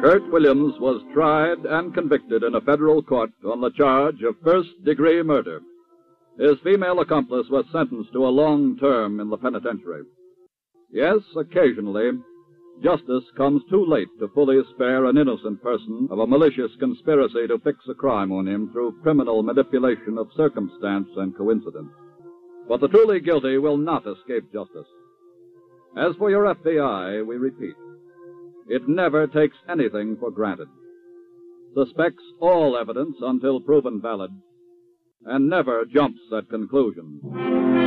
Kurt Williams was tried and convicted in a federal court on the charge of first-degree murder. His female accomplice was sentenced to a long term in the penitentiary. Yes, occasionally, justice comes too late to fully spare an innocent person of a malicious conspiracy to fix a crime on him through criminal manipulation of circumstance and coincidence. But the truly guilty will not escape justice. As for your FBI, we repeat, it never takes anything for granted, suspects all evidence until proven valid, and never jumps at conclusions.